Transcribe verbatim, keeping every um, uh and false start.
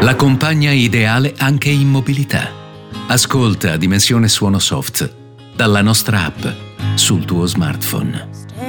La compagna ideale anche in mobilità. Ascolta Dimensione Suono Soft dalla nostra app sul tuo smartphone.